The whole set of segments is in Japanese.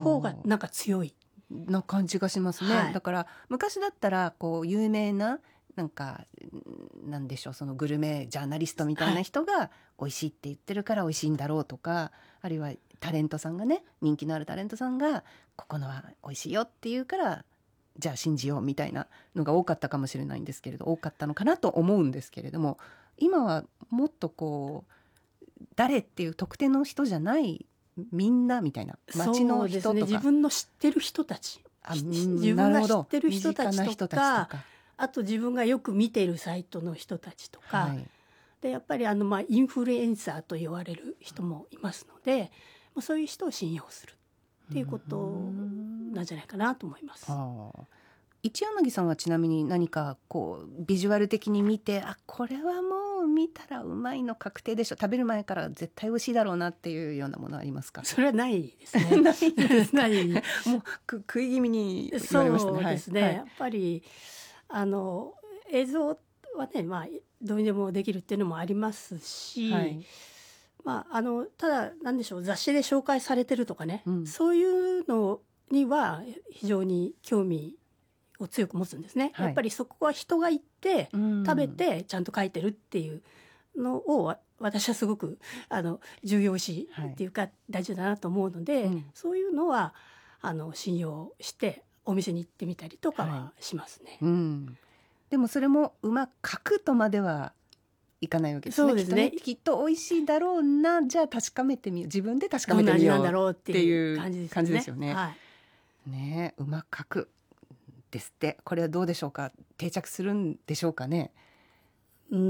方がなんか強いな感じがしますね、 はいだから昔だったらこう有名ななんかなんでしょう、そのグルメジャーナリストみたいな人が美味しいって言ってるから美味しいんだろうとか、あるいはタレントさんがね、人気のあるタレントさんがここのは美味しいよって言うからじゃあ信じようみたいなのが多かったかもしれないんですけれど、多かったのかなと思うんですけれども、今はもっとこう誰っていう特定の人じゃないみんなみたいな、街の人とか、 そうですね、自分の知ってる人たち、自分が知ってる人たちとか、あと自分がよく見ているサイトの人たちとか、 はい、 でやっぱりインフルエンサーと言われる人もいますので、そういう人を信用するっていうことなんじゃないかなと思います。 一柳さんはちなみに何かこうビジュアル的に見て、あ、これはもう見たらうまいの確定でしょ、食べる前から絶対美味しいだろうなっていうようなものありますか？ それはないですねないですか？ ないもう食い気味に言われましたね。 そうですね、 はいやっぱり映像はね、どうにでもできるっていうのもありますし、 はい、 ただ何でしょう、雑誌で紹介されてるとかね、そういうのには非常に興味を強く持つんですね、 はい、 やっぱりそこは人が行って食べてちゃんと書いてるっていうのを私はすごく重要視っていうか大事だなと思うので、そういうのは信用してお店に行ってみたりとかはしますね、 でもそれもうまく書くとまではいかないわけですね。 そうですね、 きっと美味しいだろうな、じゃあ確かめてみよう、自分で確かめてみようっていう感じですよね。ねえ、うまく書くですって。これはどうでしょうか、定着するんでしょうかね。 ギ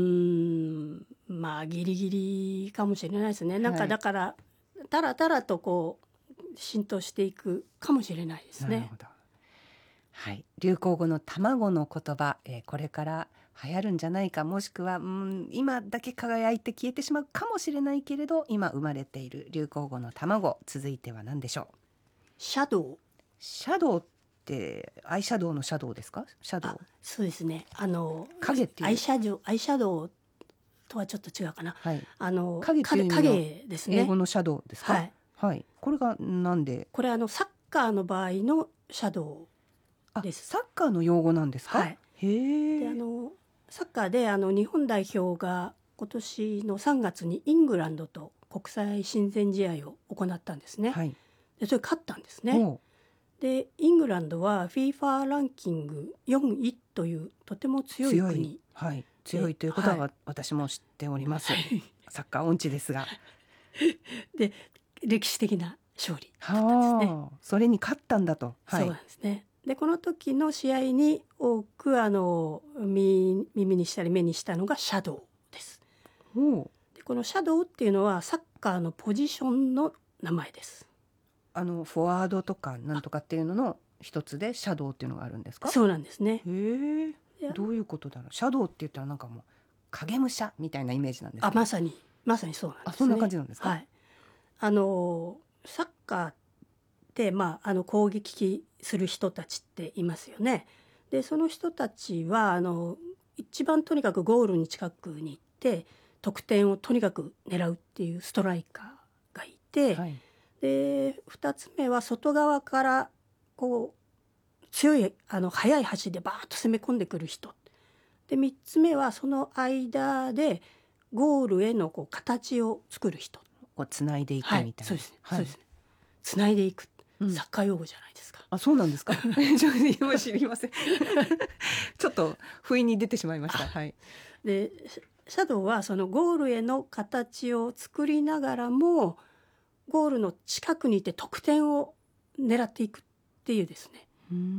リギリかもしれないですね。なんかだからたらたらとこう浸透していくかもしれないですね。 なるほど。はい、流行語の卵の言葉、これから流行るんじゃないか、もしくは今だけ輝いて消えてしまうかもしれないけれど、今生まれている流行語の卵、続いては何でしょう？ シャドウ。 シャドウってアイシャドウのシャドウですか？シャドウ。 そうですね。 影っていうアイシャドウとはちょっと違うかな。 はい、 影っていう意味の影ですね。 英語のシャドウですか？ はいはい。これがなんで？ これサッカーの場合のシャドウです。 サッカーの用語なんですか？ はい。 へえ。 でサッカーで日本代表が今年の3月にイングランドと国際親善試合を行ったんですね。 はい。 でそれ勝ったんですね。でイングランドは FIFA ランキング4位というとても強い国。 はい、強いということは、私も知っております。サッカー音痴ですが。 で歴史的な勝利だったんですね。 それに勝ったんだと。 そうなんですね。でこの時の試合に多く耳にしたり目にしたのがシャドウです。でこのシャドウっていうのはサッカーのポジションの名前です。 フォワードとかなんとかっていうのの一つでシャドウっていうのがあるんですか？ そうなんですね。 へえ。どういうことだろう。シャドウって言ったらなんかもう影武者みたいなイメージなんですか？ まさにそうなんですね。 そんな感じなんですか？ はい。サッカーって攻撃する人たちっていますよね。でその人たちは一番とにかくゴールに近くに行って得点をとにかく狙うっていうストライカーがいて、で2つ目は外側からこう強い速い走りでバーッと攻め込んでくる人で、3つ目はその間でゴールへの形を作る人をつないでいくみたいな。 そうですね。そうですね。つないでいく、サッカー用語じゃないですか。 そうなんですか？今知りません。ちょっと不意に出てしまいました。はい。 でシャドウはそのゴールへの形を作りながらもゴールの近くにいて得点を狙っていくっていうですね。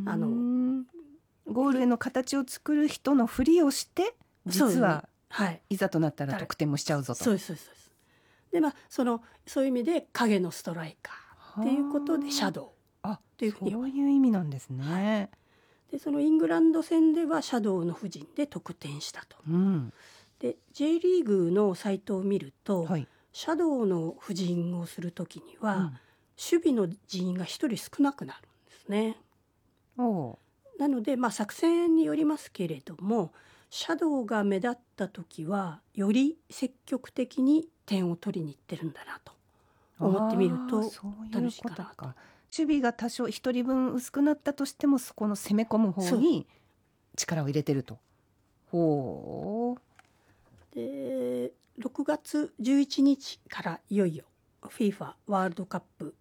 ゴールへの形を作る人のふりをして実は、いざとなったら得点もしちゃうぞと。 そうです。でそういう意味で影のストライカーっていうことでシャドウっていうふうに。 そういう意味なんですね。 でそのイングランド戦ではシャドウの布陣で得点したと。で J リーグのサイトを見ると、シャドウの布陣をするときには、守備の人員が一人少なくなるんですね。なので作戦によりますけれどもシャドウが目立った時はより積極的に点を取りに行ってるんだなと思ってみると楽しいかなと。 守備が多少一人分薄くなったとしてもそこの攻め込む方に力を入れてると。ほう。 で6月11日からいよいよ FIFA ワールドカップ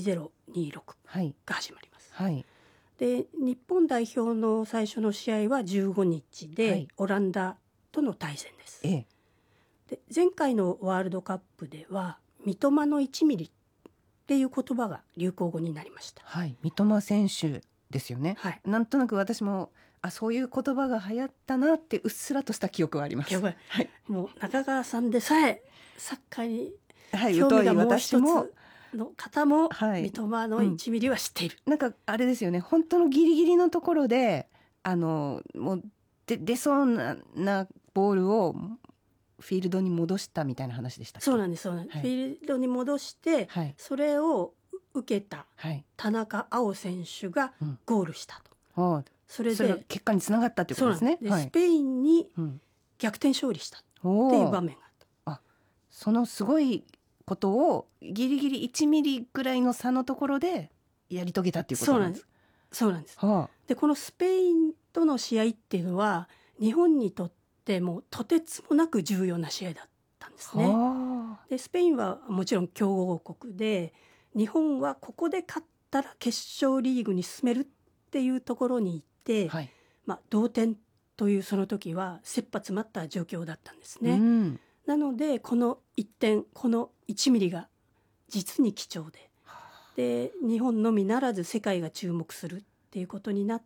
2026 はいが始まります。 はいで日本代表の最初の試合は15日で、 はい、 オランダとの対戦です。 ええ、 で前回のワールドカップでは三笘の1ミリっていう言葉が流行語になりました。 はい、三笘選手ですよね。 はい、 なんとなく私もそういう言葉が流行ったなってうっすらとした記憶はあります。 やばい、 はい、 もう中川さんでさえサッカーにはい、 興味がもう私一もつの方も、 はい、 三笘の1ミリは知っている、 なんかあれですよね、本当のギリギリのところでもう出そうなボールをフィールドに戻したみたいな話でしたっけ。 そうなんですそうなんです、 はい、 フィールドに戻して、 はい、 それを受けたはい田中碧選手がゴールしたと、 うん、 それがで結果につながったっていうことですね。はい、 スペインにうん逆転勝利したっておーいう場面があった。 そのすごいことをギリギリ1ミリぐらいの差のところでやり遂げたっていうことなんです。 そうなんです。 はあ、 でこのスペインとの試合っていうのは日本にとってもとてつもなく重要な試合だったんですね。 はあ、 でスペインはもちろん強豪国で、日本はここで勝ったら決勝リーグに進めるっていうところに行って、 はい、 同点というその時は切羽詰まった状況だったんですね。 うん、 なのでこの1点この1ミリが実に貴重で、日本のみならず世界が注目するっていうことになって、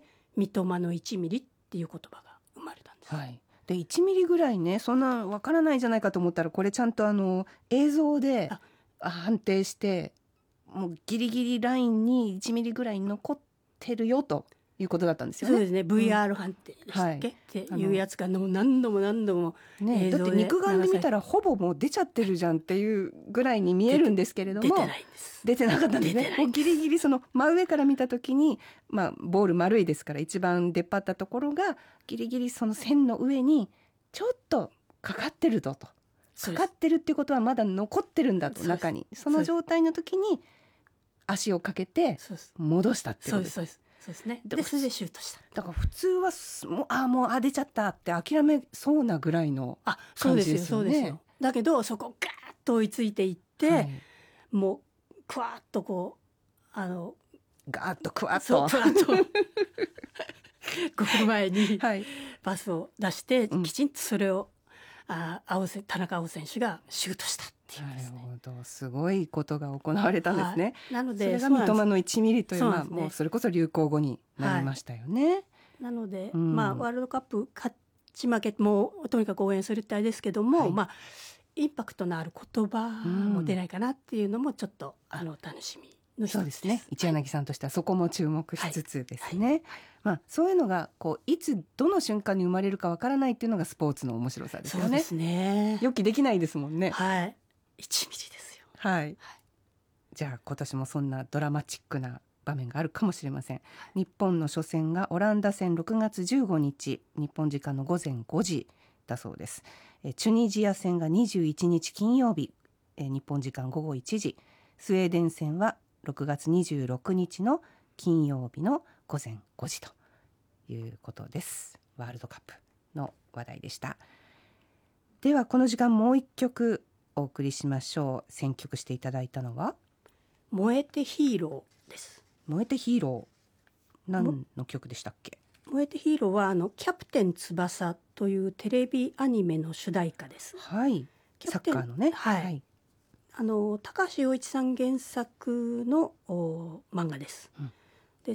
三笘の1ミリっていう言葉が生まれたんです。 はい、で1ミリぐらいね、そんなわからないじゃないかと思ったら、これちゃんと映像で判定して、もうギリギリラインに1ミリぐらい残ってるよということだったんですよね。 そうですね、VR 判定でしたっけ、っていうやつが何度も何度もね、だって肉眼で見たらほぼもう出ちゃってるじゃんっていうぐらいに見えるんですけれども、 出てないんです。 出てなかったんですね。もうギリギリその真上から見た時に、ボール丸いですから一番出っ張ったところがギリギリその線の上にちょっとかかってるぞと、かかってるってことはまだ残ってるんだと、中にその状態の時に足をかけて戻したってことです。 そうですね。でそれでシュートした。 だから普通はもう出ちゃったって諦めそうなぐらいの感じですよね。そうですよ。 だけどそこガーッと追いついていって、はい、もうクワッとこうガーッとクワッと 5分前にパスを出して、きちんとそれを田中碧選手がシュートしたっていうですね。 なるほど、すごいことが行われたんですね。 なのでそれが三笘の1ミリというもうそれこそ流行語になりましたよね。はい、 なので、ワールドカップ勝ち負けもとにかく応援するってあれですけども、はい、インパクトのある言葉も出ないかなっていうのもちょっと楽しみの一つです。 そうですね。一柳さんとしてはそこも注目しつつですね。そういうのがいつどの瞬間に生まれるかわからないっていうのがスポーツの面白さですよね。 そうですね。 予期できないですもんね。 はい。1ミリですよ。 はい。じゃあ今年もそんなドラマチックな場面があるかもしれません。日本の初戦がオランダ戦6月15日、日本時間の午前5時だそうです。チュニジア戦が21日金曜日、日本時間午後1時、スウェーデン戦は6月26日の金曜日の午前5時ということです。ワールドカップの話題でした。ではこの時間もう一曲お送りしましょう。選曲していただいたのは燃えてヒーローです。 燃えてヒーロー、何の曲でしたっけ？ 燃えてヒーローはキャプテン翼というテレビアニメの主題歌です。 はい、サッカーのね。 はい、はい、高橋陽一さん原作の漫画です。で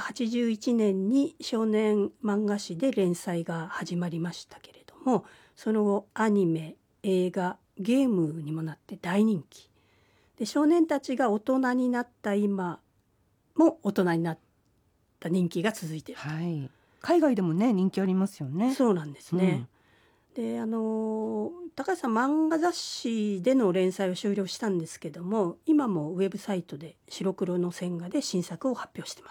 1981年に少年漫画誌で連載が始まりましたけれども、その後アニメ、映画、ゲームにもなって大人気で、少年たちが大人になった今も大人になった人気が続いている。 はい、海外でもね人気ありますよね。 そうなんですね。で高橋さん漫画雑誌での連載を終了したんですけども、今もウェブサイトで白黒の線画で新作を発表してます。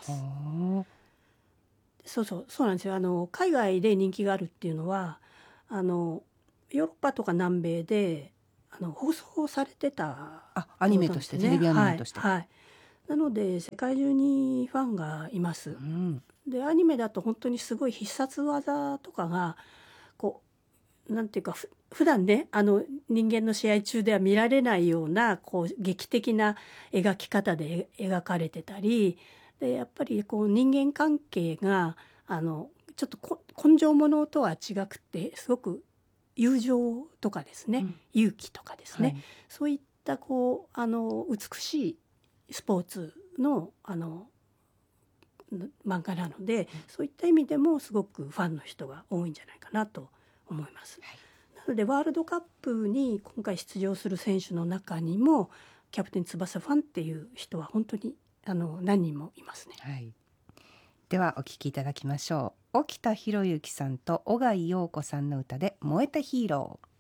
そうなんですよ。海外で人気があるっていうのはヨーロッパとか南米で放送されてた、 アニメとして、テレビアニメとして、 はいはい、 なので世界中にファンがいます。 うん、 でアニメだと本当にすごい必殺技とかがこうなんていうか普段ね人間の試合中では見られないようなこう劇的な描き方で描かれてたりでやっぱりこう人間関係がちょっと根性ものとは違くてすごく友情とかですね、 うん、 勇気とかですね、 はい、 そういったこう美しいスポーツの漫画なので、そういった意味でもすごくファンの人が多いんじゃないかなと思います。 はい、 なのでワールドカップに今回出場する選手の中にもキャプテン翼ファンっていう人は本当に何人もいますね。 はい。ではお聞きいただきましょう。沖田博之さんと小貝陽子さんの歌で燃えたヒーロー。